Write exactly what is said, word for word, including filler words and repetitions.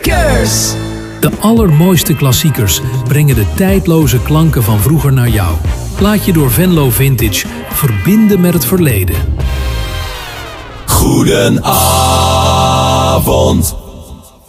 Klassiekers! De allermooiste klassiekers brengen de tijdloze klanken van vroeger naar jou. Laat je door Venlo Vintage verbinden met het verleden. Goedenavond.